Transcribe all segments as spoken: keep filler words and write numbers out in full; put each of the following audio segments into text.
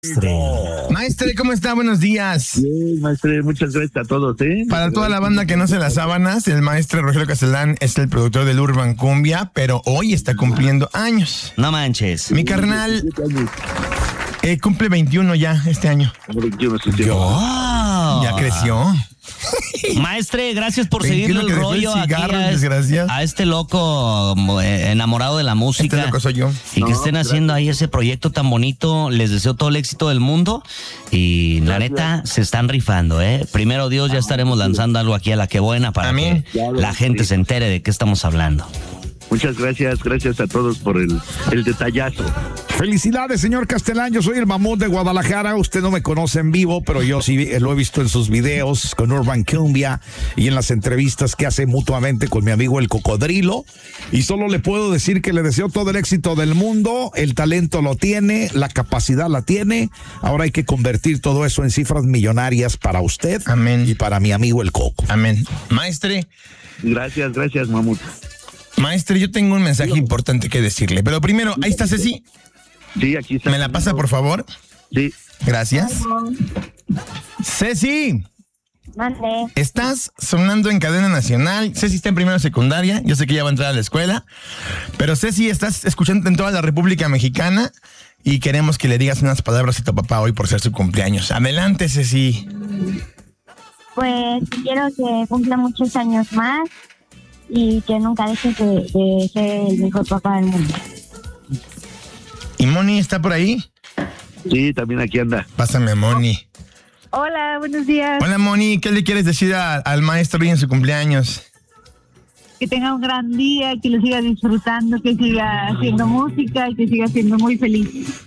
Maestre, ¿cómo está? Buenos días. Bien, maestre, muchas gracias a todos, ¿eh? Para toda la banda que no se las sábanas, el maestro Rogelio Castelán es el productor del Urban Cumbia, pero hoy está cumpliendo años. No manches. Mi carnal eh, cumple veintiuno ya este año. veintiuno, sí, sí. Oh. Ya creció. Maestre, gracias por seguirle el rollo aquí cigarro, a, es, a este loco eh, enamorado de la música. Este loco soy yo. Y No, que estén gracias. haciendo ahí ese proyecto tan bonito. Les deseo todo el éxito del mundo. Y la Gracias. neta, se están rifando, ¿eh? Primero Dios, ya estaremos lanzando algo aquí a la que buena para Amén. que Claro, la gente sí. se entere de qué estamos hablando. Muchas gracias, gracias a todos por el, el detallazo. Felicidades, señor Castelán. Yo soy el mamut de Guadalajara. Usted no me conoce en vivo, pero yo sí lo he visto en sus videos con Urban Cumbia y en las entrevistas que hace mutuamente con mi amigo el Cocodrilo. Y solo le puedo decir que le deseo todo el éxito del mundo. El talento lo tiene, la capacidad la tiene. Ahora hay que convertir todo eso en cifras millonarias para usted. Amén. Y para mi amigo el Coco. Amén. Maestre, Gracias, gracias, mamut. maestre, yo tengo un mensaje importante que decirle. Pero primero, ahí está Ceci. Sí, aquí está. ¿Me la pasa, por favor? Sí. Gracias. Ceci, Mande. estás sonando en cadena nacional. Ceci está en primero de secundaria. Yo sé que ya va a entrar a la escuela. Pero Ceci, estás escuchando en toda la República Mexicana y queremos que le digas unas palabras a tu papá hoy por ser su cumpleaños. Adelante, Ceci. Pues quiero que cumpla muchos años más y que nunca dejes de, de ser el mejor papá del mundo. ¿Y Moni está por ahí? Sí, también aquí anda. Pásame a Moni. Hola, buenos días. Hola, Moni. ¿Qué le quieres decir a- al maestro hoy en su cumpleaños? Que tenga un gran día, que lo siga disfrutando, que siga haciendo música y que siga siendo muy feliz.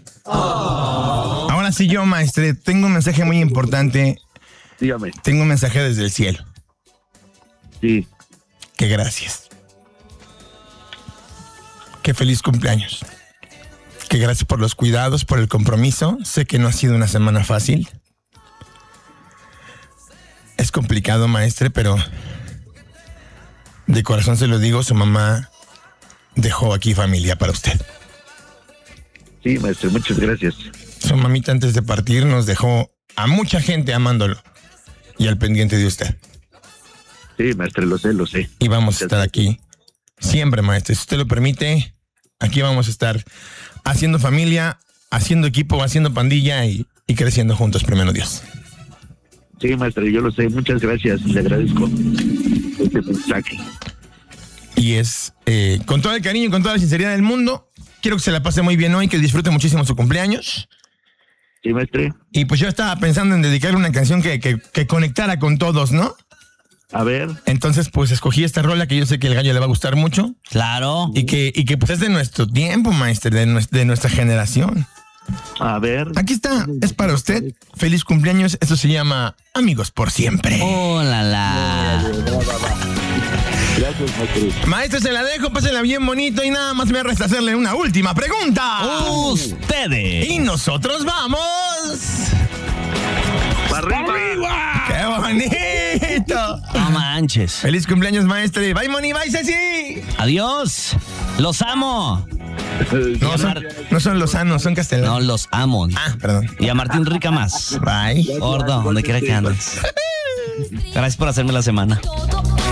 Ahora sí yo, maestre, tengo un mensaje muy importante. Dígame. Tengo un mensaje desde el cielo. Sí. Que gracias. Que feliz cumpleaños. Que gracias por los cuidados, por el compromiso. Sé que no ha sido una semana fácil. Es complicado, maestre, pero de corazón se lo digo, su mamá dejó aquí familia para usted. Sí, maestre, muchas gracias. Su mamita antes de partir nos dejó a mucha gente amándolo y al pendiente de usted. Sí, maestre, lo sé, lo sé. Y vamos a estar aquí siempre, maestro. Si usted lo permite, aquí vamos a estar haciendo familia, haciendo equipo, haciendo pandilla y, y creciendo juntos, primero Dios. Sí, maestre, yo lo sé. Muchas gracias. Le agradezco este mensaje. Y es eh, con todo el cariño y con toda la sinceridad del mundo. Quiero que se la pase muy bien hoy, que disfrute muchísimo su cumpleaños. Sí, maestre. Y pues yo estaba pensando en dedicarle una canción que, que, que conectara con todos, ¿no? A ver. Entonces, pues escogí esta rola que yo sé que el gallo le va a gustar mucho. Claro. Y que, y que pues es de nuestro tiempo, maestro, de, nues- de nuestra generación. A ver. Aquí está, es para usted. Feliz cumpleaños. Esto se llama Amigos por Siempre. Oh, la, la. Gracias, maestre. Maestro, se la dejo, pásenla bien bonito y nada más me resta hacerle una última pregunta. Ustedes. Y nosotros vamos. ¡Para arriba! ¡Qué bonito! No manches. Feliz cumpleaños, maestro. Bye, Moni, bye, Ceci. Adiós. Los amo. No son, no son lozanos, son No, castellanos. los amo. Ah, perdón. Y a Martín Rica más. Bye. Gordo, donde quiera que andes. Gracias por hacerme la semana. Todo